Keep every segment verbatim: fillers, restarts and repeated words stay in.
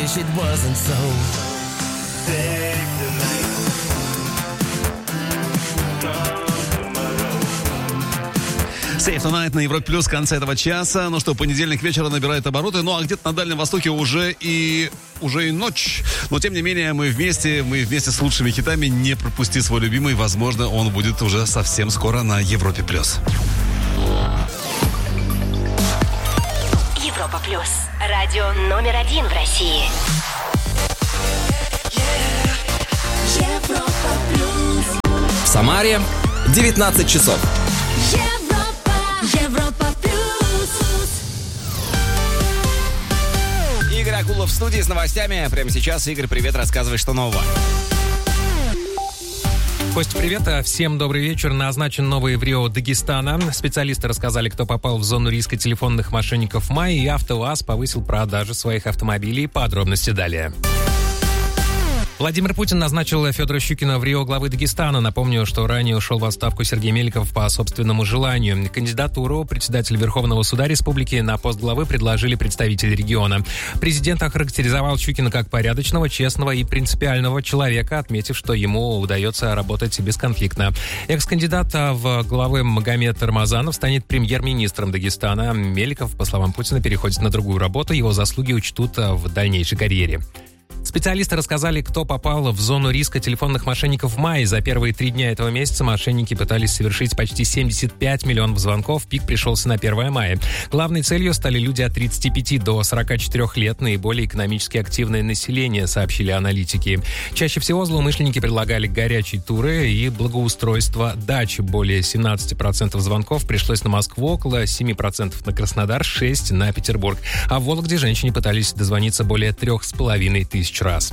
wish it wasn't so. Save Tonight на Европе Плюс в конце этого часа. Ну что, понедельник вечером набирает обороты. Ну а где-то на Дальнем Востоке уже и уже и ночь. Но тем не менее мы вместе, мы вместе с лучшими хитами. Не пропусти свой любимый. Возможно, он будет уже совсем скоро на Европе Плюс. Европа Плюс. Радио номер один в России. Европа Плюс. В Самаре девятнадцать часов. Европа Плюс. Игорь Акулов в студии с новостями. Прямо сейчас, Игорь, привет, рассказывай, что нового. Костя, привет. Всем добрый вечер. Назначен новый в Рио Дагестана. Специалисты рассказали, кто попал в зону риска телефонных мошенников в мае, и АвтоВАЗ повысил продажи своих автомобилей. Подробности далее. Владимир Путин назначил Федора Щукина в Рио главы Дагестана. Напомню, что ранее ушел в отставку Сергей Меликов по собственному желанию. Кандидатуру председателя Верховного суда республики на пост главы предложили представители региона. Президент охарактеризовал Щукина как порядочного, честного и принципиального человека, отметив, что ему удается работать бесконфликтно. Экс-кандидат в главы Магомед Рамазанов станет премьер-министром Дагестана. Меликов, по словам Путина, переходит на другую работу. Его заслуги учтут в дальнейшей карьере. Специалисты рассказали, кто попал в зону риска телефонных мошенников в мае. За первые три дня этого месяца мошенники пытались совершить почти семьдесят пять миллионов звонков. Пик пришелся на первое мая. Главной целью стали люди от тридцати пяти до сорока четырёх лет, наиболее экономически активное население, сообщили аналитики. Чаще всего злоумышленники предлагали горячие туры и благоустройство дач. Более семнадцать процентов звонков пришлось на Москву, около семь процентов на Краснодар, шесть процентов на Петербург. А в Вологде женщине пытались дозвониться более трех с половиной тысяч раз.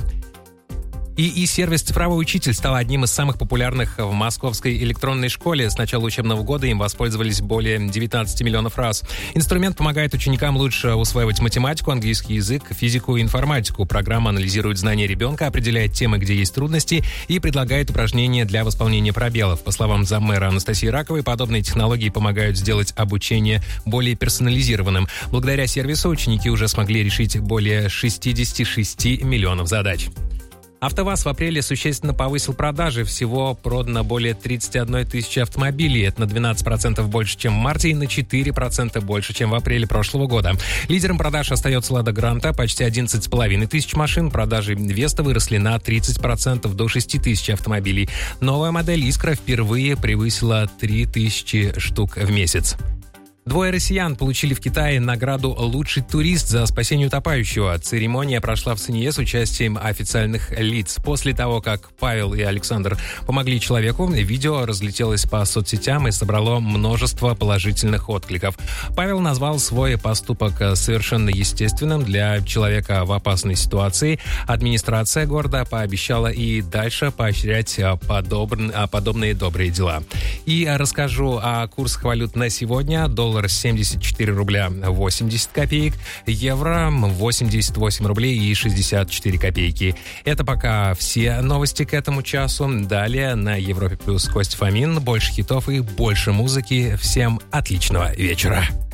ИИ-сервис «Цифровой учитель» стал одним из самых популярных в московской электронной школе. С начала учебного года им воспользовались более девятнадцати миллионов раз. Инструмент помогает ученикам лучше усваивать математику, английский язык, физику и информатику. Программа анализирует знания ребенка, определяет темы, где есть трудности, и предлагает упражнения для восполнения пробелов. По словам заммэра Анастасии Раковой, подобные технологии помогают сделать обучение более персонализированным. Благодаря сервису ученики уже смогли решить более шестидесяти шести миллионов задач. АвтоВАЗ в апреле существенно повысил продажи. Всего продано более тридцати одной тысячи автомобилей. Это на двенадцать процентов больше, чем в марте, и на четыре процента больше, чем в апреле прошлого года. Лидером продаж остается «Лада Гранта», почти одиннадцать с половиной тысяч машин. Продажи «Веста» выросли на тридцать процентов, до шести тысяч автомобилей. Новая модель «Искра» впервые превысила три тысячи штук в месяц. Двое россиян получили в Китае награду «Лучший турист» за спасение утопающего. Церемония прошла в Санье с участием официальных лиц. После того, как Павел и Александр помогли человеку, видео разлетелось по соцсетям и собрало множество положительных откликов. Павел назвал свой поступок совершенно естественным для человека в опасной ситуации. Администрация города пообещала и дальше поощрять подобн... подобные добрые дела. И расскажу о курсах валют на сегодня. Доллар семьдесят четыре рубля восемьдесят копеек, евро восемьдесят восемь рублей и шестьдесят четыре копейки. Это пока все новости к этому часу. Далее на Европе Плюс Костя Фомин. Больше хитов и больше музыки. Всем отличного вечера.